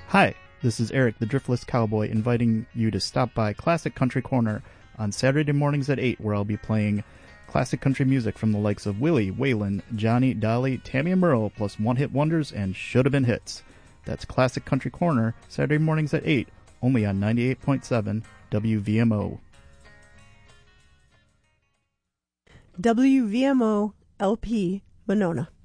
Hi, this is Eric, the Driftless Cowboy, inviting you to stop by Classic Country Corner on Saturday mornings at 8, where I'll be playing classic country music from the likes of Willie, Waylon, Johnny, Dolly, Tammy and Merle, plus one-hit wonders and should-have been hits. That's Classic Country Corner, Saturday mornings at 8, only on 98.7 WVMO. WVMO LP Monona.